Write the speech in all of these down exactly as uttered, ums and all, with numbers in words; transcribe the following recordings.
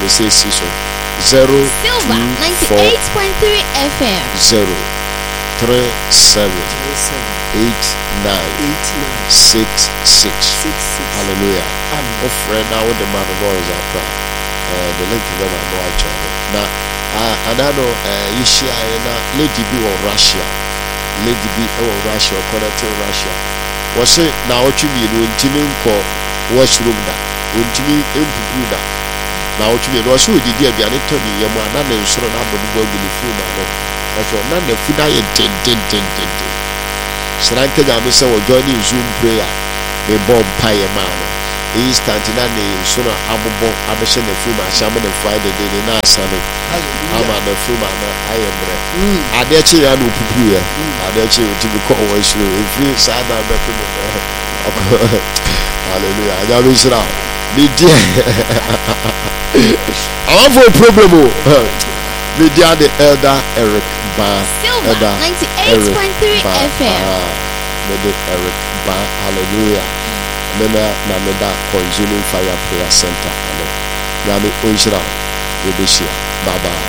me say so zero Silver ninety-eight point three F M zero three seven eight nine six six. Hallelujah. Amen. Of friend now the man of God is up. Uh, the link is on my channel. Now, uh, and I know uh, you share na Lady B or Russia, Lady B or Russia or connected Russia. Was it now what you mean when Timmy call washroom that when Timmy improve that? Now what you mean was who did you be an Tony? You are not in sort of number of the food. That's what none the food I intend, intend, intend. So I can say, joining Zoom prayer, the bomb pie man. Is Cantinani, sooner Abubo, Abashan, the film, Shaman, and Friday, the Nasani. I'm on the film, I am there. I dare cheer and Upuya. I dare cheer to be called was true. If you sad, I'm hallelujah. I got it out. I have a problem. Media the elder Eric Bar. Silver ninety-eight point three F M. Media Eric Bar. Hallelujah. Mena na meda Consuming Fire Prayer Center. Yami Onshira Wedeshia. Bye bye.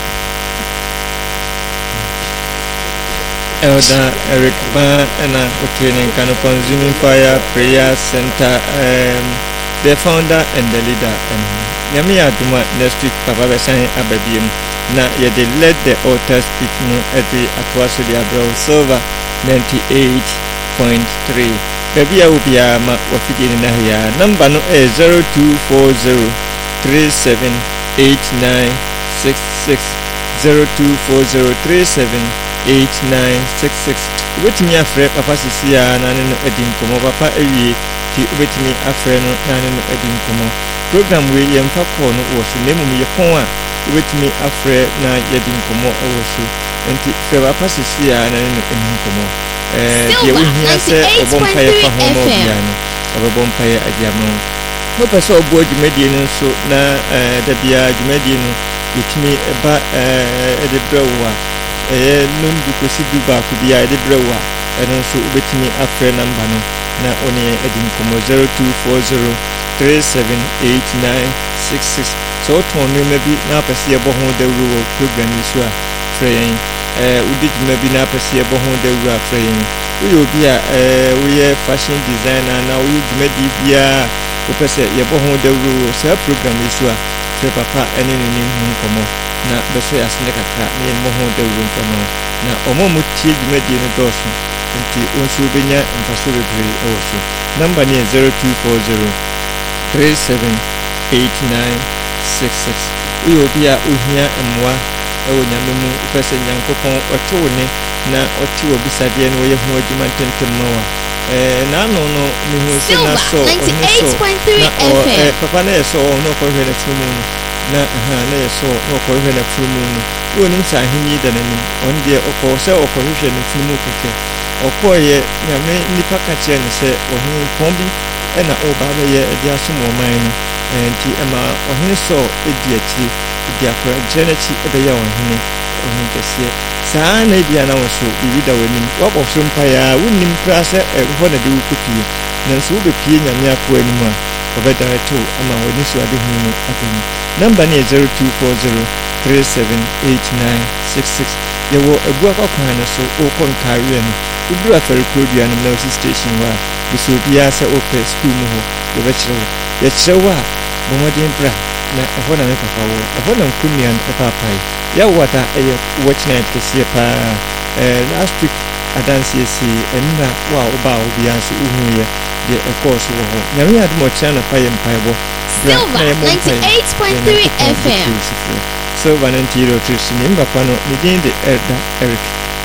Elder Eric Bar and a training kind of Consuming Fire Prayer Center. Um, the founder and the leader. And Yami Aduma next week Papa Besani Ababim. Na yede let the altar speak no every atwaso dia bro Silver ninety-eight point three. Baby I will be a ma wafidi na ya number no is zero two four zero three seven eight nine six six zero two four zero three seven eight nine six six. With me a friend Papa Sisia na no edim komo Papa ewie ti with me a friend na no edim komo program we yem fa ko no wo so nemu ye kon a with me a friend na edim komo e wo so enti fe Papa Sisia na no edim komo eh ye we hia se obompaye fa homo biano obompaye adiamo mo pese obo adwumadi no so na eh da bia adwumadi no yitimi eba eh de brewa eh numbu kosi du ba ku bia de brewa eno so obetimi afre number no na oni edim komo zero two four zero three seven eight nine six six so ton no maybe na pese ebo ho de wo program yi so a frey eh udi maybe na pese ebo ho de wo afre yin we obi a eh we fashion designer na we dwumadi bia o pese ebo ho de wo so program yi so a frey papa ene ne nim komo na beso ya sene kakra ne mo ho de wo komo na omo mo tie dwumadi no doso nti onso benya mpaso bebre e wo so number ne zero two four zero three seven eight nine six six. We will be a Uhia and Moi, Onyamemu, Person Yankopon, or Tony, na or two of Bisadian, where you hold you maintain to Moa. And I don't know, me who is not so, ninety-eight point three F M. Papa, so no for her full moon. Na, aha, so no for her full moon. When inside he need an enemy, on the opposite or corruption in Fumuke. Or Koye, Yame, Nipakachen, say, or him Pombi. Na obaba ye dia so mo man enti ema ohene so ediachi dia kwa jenachi ebe ya ohene ohene kese saa na dia na wo so bibi da wani wo bo so mpa ya wonnim kra se ho na de ukopie na so be pie nyame akwa anim a obeda to ama wani so ade hu no adum number ne zero two four zero three seven eight nine six six ye wo ebu akwa na so o kon kawe no udru afere kodua no na station wa biso bia se open school mu ho ye be kire ye kire wa bomodin bra na eho na me papa wo eho na nkunia e papa ya wata e watch night kese pa eh last week adansi esi enna wa oba obi anse uhu ye de e course wo ho nyame admo chana pa ye mpa bo Silver ninety-eight point three F M. Silver ninety-eight point three nimba pano ni din de elder Eric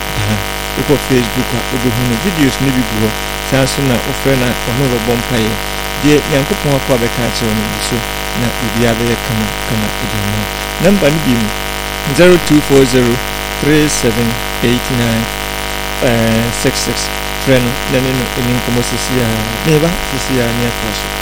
uko Facebook a obehu videos ni bibuo sanso na ofre na ono be bompaye de yankopon akwa be ka che ono biso na bibia be kama kama edemo number ni bi zero two four zero three seven eight nine six six friend na ne no enin komo sisia neba sisia ne akoso